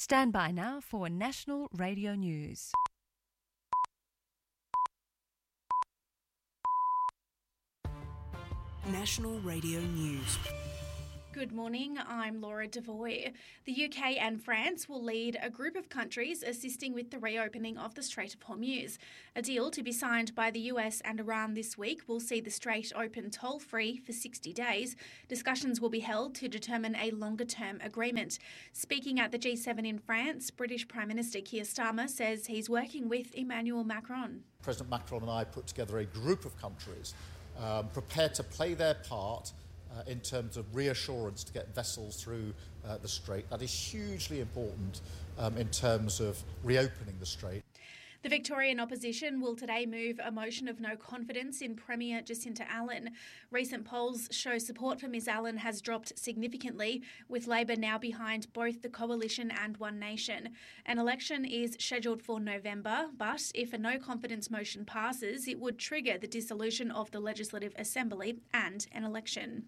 Stand by now for National Radio News. National Radio News. Good morning, I'm Laura Devoy. The UK and France will lead a group of countries assisting with the reopening of the Strait of Hormuz. A deal to be signed by the US and Iran this week will see the strait open toll-free for 60 days. Discussions will be held to determine a longer-term agreement. Speaking at the G7 in France, British Prime Minister Keir Starmer says he's working with Emmanuel Macron. President Macron and I put together a group of countries prepared to play their part in terms of reassurance to get vessels through the strait. That is hugely important in terms of reopening the strait. The Victorian opposition will today move a motion of no confidence in Premier Jacinta Allan. Recent polls show support for Ms Allan has dropped significantly, with Labor now behind both the Coalition and One Nation. An election is scheduled for November, but if a no confidence motion passes, it would trigger the dissolution of the Legislative Assembly and an election.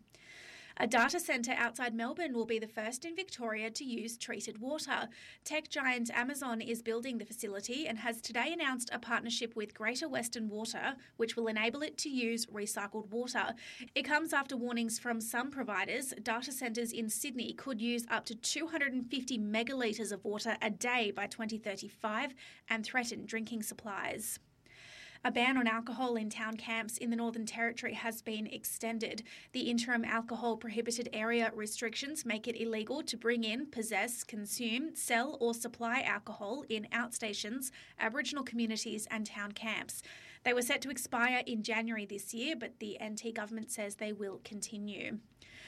A data centre outside Melbourne will be the first in Victoria to use treated water. Tech giant Amazon is building the facility and has today announced a partnership with Greater Western Water, which will enable it to use recycled water. It comes after warnings from some providers. Data centres in Sydney could use up to 250 megalitres of water a day by 2035 and threaten drinking supplies. A ban on alcohol in town camps in the Northern Territory has been extended. The interim alcohol prohibited area restrictions make it illegal to bring in, possess, consume, sell or supply alcohol in outstations, Aboriginal communities and town camps. They were set to expire in January this year, but the NT government says they will continue.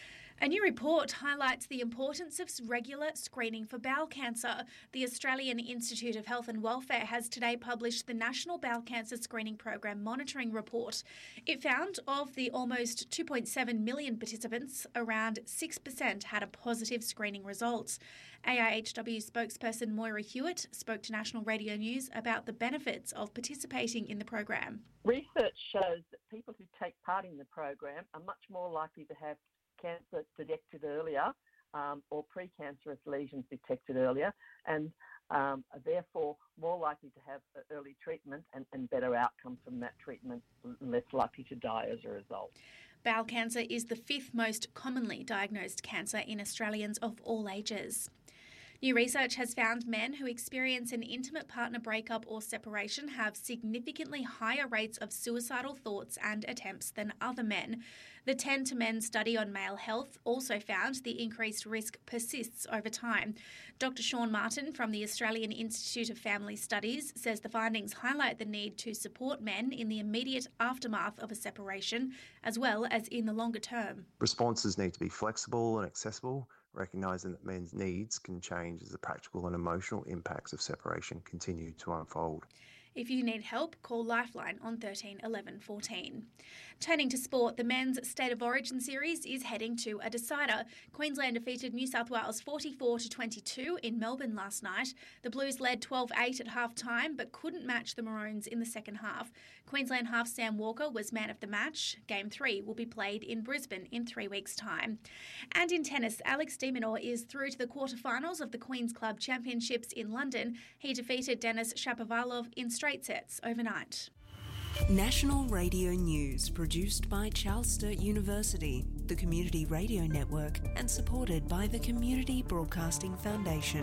A new report highlights the importance of regular screening for bowel cancer. The Australian Institute of Health and Welfare has today published the National Bowel Cancer Screening Program Monitoring Report. It found of the almost 2.7 million participants, around 6% had a positive screening result. AIHW spokesperson Moira Hewitt spoke to National Radio News about the benefits of participating in the program. Research shows that people who take part in the program are much more likely to have cancer detected earlier or precancerous lesions detected earlier and are therefore more likely to have early treatment and better outcomes from that treatment, less likely to die as a result. Bowel cancer is the fifth most commonly diagnosed cancer in Australians of all ages. New research has found men who experience an intimate partner breakup or separation have significantly higher rates of suicidal thoughts and attempts than other men. The 10 to Men study on male health also found the increased risk persists over time. Dr. Sean Martin from the Australian Institute of Family Studies says the findings highlight the need to support men in the immediate aftermath of a separation, as well as in the longer term. Responses need to be flexible and accessible, recognising that men's needs can change as the practical and emotional impacts of separation continue to unfold. If you need help, call Lifeline on 13 11 14. Turning to sport, the Men's State of Origin series is heading to a decider. Queensland defeated New South Wales 44-22 in Melbourne last night. The Blues led 12-8 at half-time but couldn't match the Maroons in the second half. Queensland half Sam Walker was man of the match. Game 3 will be played in Brisbane in 3 weeks' time. And in tennis, Alex de Minaur is through to the quarterfinals of the Queen's Club Championships in London. He defeated Denis Shapovalov in straight sets overnight. National Radio News, produced by Charles Sturt University, the Community Radio Network, and supported by the Community Broadcasting Foundation.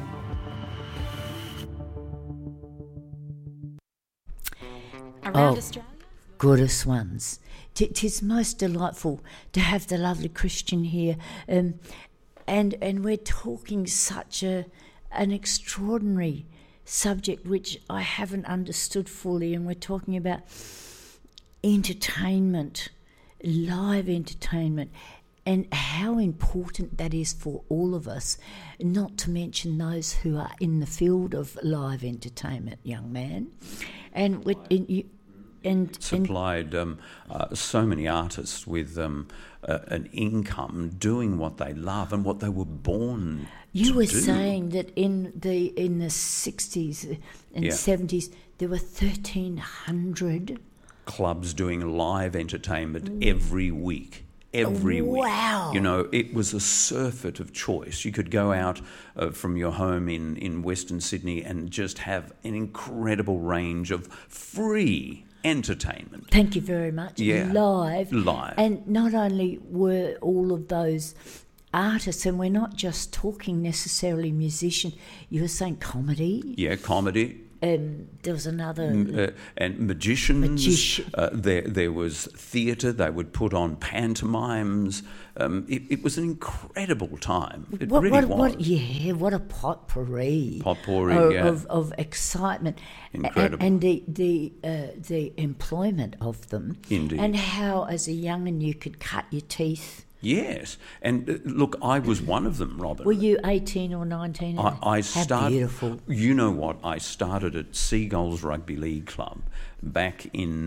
Around Australia? Goodest ones. 'Tis most delightful to have the lovely Christian here, and we're talking such an extraordinary subject which I haven't understood fully, and we're talking about entertainment, live entertainment, and how important that is for all of us, not to mention those who are in the field of live entertainment, young man. And supplied so many artists with an income doing what they love and what they were born You were saying that in the 60s and 70s there were 1,300 clubs doing live entertainment every week. every week. Wow. You know, it was a surfeit of choice. You could go out from your home in Western Sydney and just have an incredible range of free entertainment. Thank you very much. Yeah. Live. And not only were all of those artists, and we're not just talking necessarily musician, you were saying comedy. Yeah, comedy. There was another... and magicians. There was theatre. They would put on pantomimes. It was an incredible time. It really was. What a potpourri. Of excitement. Incredible. And the employment of them. Indeed. And how, as a young'un, you could cut your teeth. Yes, and look, I was one of them, Robin. Were you 18 or 19? I started. How beautiful! You know what? I started at Seagulls Rugby League Club back in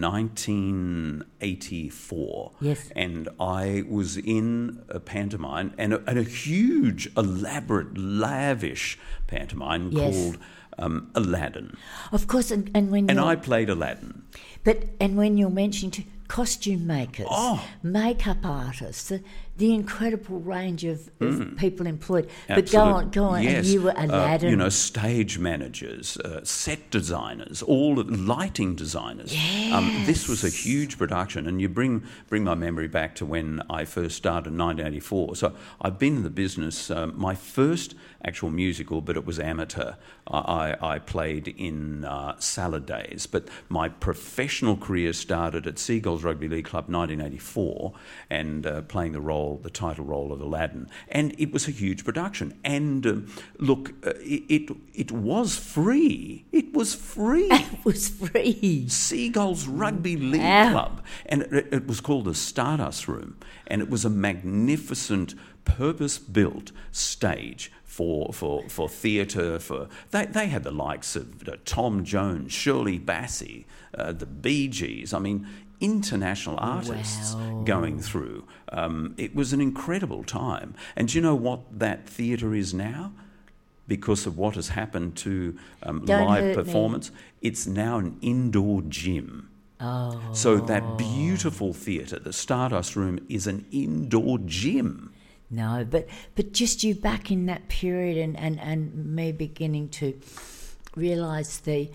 1984. Yes, and I was in a pantomime and a huge, elaborate, lavish pantomime called Aladdin. Of course, and I played Aladdin. And when you're mentioning costume makers, makeup artists, the incredible range of people employed. Absolutely. But go on, yes. And you were Aladdin. Stage managers, set designers, all lighting designers. Yes. This was a huge production, and you bring my memory back to when I first started in 1984. So I've been in the business. My first actual musical, but it was amateur. I played in Salad Days, but my professional career started at Seagulls Rugby League Club 1984, and playing the title role of Aladdin, and it was a huge production. And look, it was free. It was free. It was free. Seagulls Rugby League Club, and it was called the Stardust Room, and it was a magnificent, purpose-built stage for theatre. They had the likes of Tom Jones, Shirley Bassey, the Bee Gees. I mean, international artists going through. It was an incredible time. And do you know what that theatre is now? Because of what has happened to live performance, it's now an indoor gym. Oh. So that beautiful theatre, the Stardust Room, is an indoor gym. No, but just you back in that period and me beginning to realise the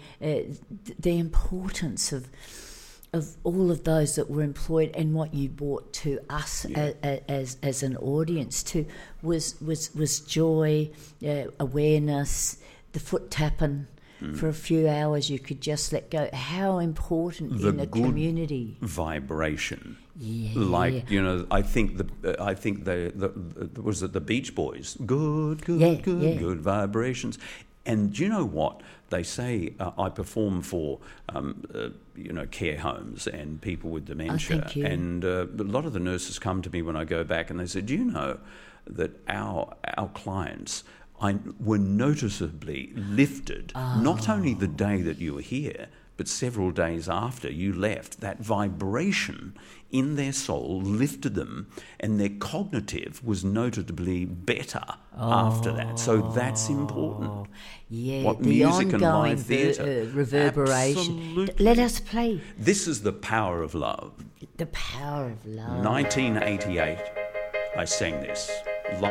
importance of all of those that were employed and what you brought to us as an audience too was joy, awareness, the foot tapping. For a few hours you could just let go. How important in a community. Vibration. Yeah. Like, I think was it the Beach Boys? Good vibrations. And do you know what? They say I perform for, care homes and people with dementia. And a lot of the nurses come to me when I go back and they say, do you know that our clients were noticeably lifted, not only the day that you were here, but several days after you left. That vibration in their soul lifted them, and their cognitive was notably better after that. So that's important. Yeah, what the music and ongoing live theatre. Reverberation. Absolutely. Let us play. This is The Power of Love. The Power of Love. 1988, I sang this.